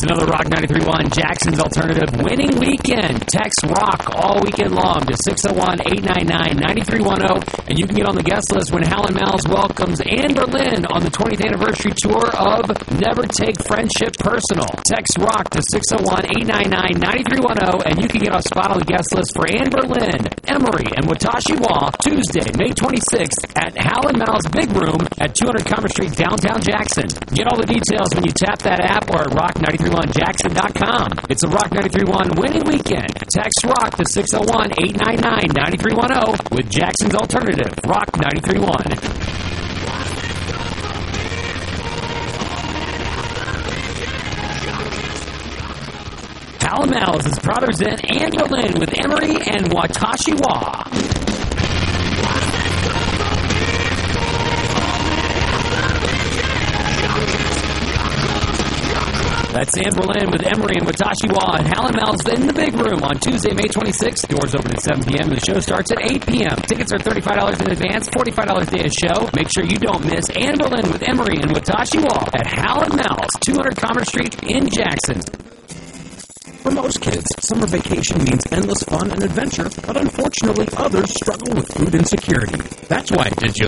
It's another Rock 93.1 Jackson's Alternative winning weekend. Text ROCK all weekend long to 601-899-9310, and you can get on the guest list when Hal & Mal's welcomes Anne Berlin on the 20th anniversary tour of Never Take Friendship Personal. Text ROCK to 601-899-9310, and you can get on spot on the guest list for Anne Berlin, Emery, and Watashi Wa Tuesday, May 26th at Hal & Mal's Big Room at 200 Commerce Street, downtown Jackson. Get all the details when you tap that app or at rock931jackson.com. It's a Rock 93.1 winning weekend. Text ROCK to 601-899-9310 with Jackson's Alternative, Rock 93.1. Hal & Mal's is proud to present Anne Berlin with Emery and Watashi Wa. That's Anne Berlin with Emery and Watashi Wa and Hal & Mal's in the Big Room on Tuesday, May 26th. Doors open at 7 p.m. and the show starts at 8 p.m. Tickets are $35 in advance, $45 day of show. Make sure you don't miss Anne Berlin with Emery and Watashi Wa at Hal & Mal's, 200 Commerce Street in Jackson. For most kids, summer vacation means endless fun and adventure, but unfortunately others struggle with food insecurity. That's why at Digio